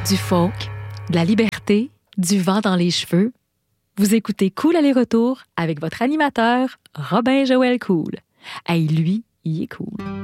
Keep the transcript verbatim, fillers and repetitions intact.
Du folk, de la liberté, du vent dans les cheveux. Vous écoutez Cool Aller-Retour avec votre animateur, Robin Joël Cool. Hey, lui, il est cool.